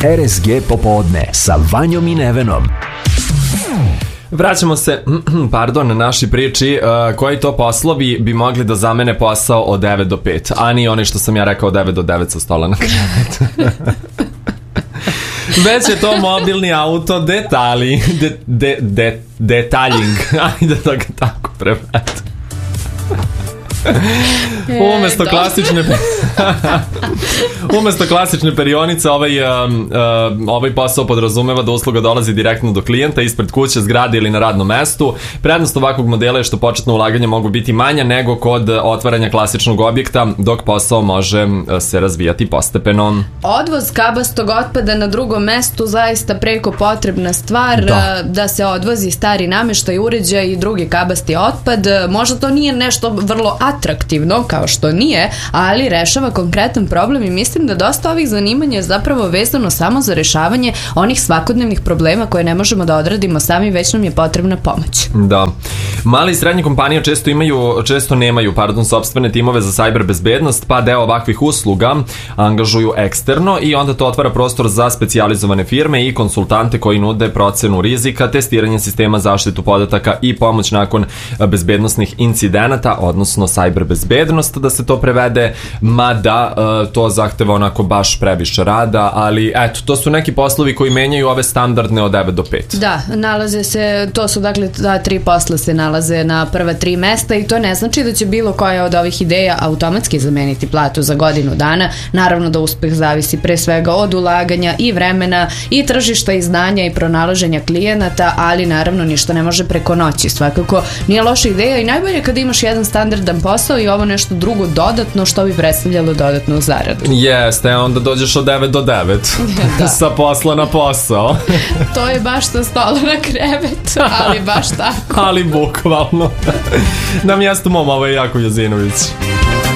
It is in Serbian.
RSG popodne sa Vanjom i Nevenom. Vraćamo se, našoj priči, koji to poslovi bi mogli da zamene posao od 9 do 5, a nije onaj što sam ja rekao 9 do 9 sa stola na krevetu. Već je to mobilni auto detaljing. Ajde da ga tako prevedem. Umesto klasične perionice ovaj posao podrazumeva da usluga dolazi direktno do klijenta ispred kuće, zgrade ili na radnom mestu. Prednost ovakvog modela je što početno ulaganje mogu biti manja nego kod otvaranja klasičnog objekta, dok posao može se razvijati postepeno. Odvoz kabastog otpada na drugom mestu zaista preko potrebna stvar, da se odvozi stari nameštaj, uređaj i drugi kabasti otpad. Možda to nije nešto vrlo atraktivno, kao što nije, ali rešava konkretan problem i mislim da dosta ovih zanimanja je zapravo vezano samo za rešavanje onih svakodnevnih problema koje ne možemo da odradimo sami, već nam je potrebna pomoć. Da. Male i srednje kompanije često nemaju sopstvene timove za sajber bezbednost, pa deo ovakvih usluga angažuju eksterno i onda to otvara prostor za specijalizovane firme i konsultante koji nude procenu rizika, testiranje sistema, zaštitu podataka i pomoć nakon bezbednosnih incidenata, odnosno sajber bezbednost, da se to prevede, mada to zahteva onako baš previše rada, ali eto, to su neki poslovi koji menjaju ove standardne od 9 do 5. Da, nalaze se, to su dakle ta 3 posla se nalaze na prva 3 mesta i to ne znači da će bilo koja od ovih ideja automatski zameniti platu za godinu dana. Naravno da uspeh zavisi pre svega od ulaganja i vremena i tržišta i znanja i pronalaženja klijenata, ali naravno ništa ne može preko noći. Svakako nije loša ideja i najbolje kada imaš jedan standardan posao i ovo nešto drugo dodatno što bi predstavljalo dodatnu zaradu. Jeste, onda dođeš od 9 do 9 sa posla na posao. To je baš sa stola na krevet, ali baš tako. Ali bukvalno. Na mjestu mom, ovo je Jako Jozinović.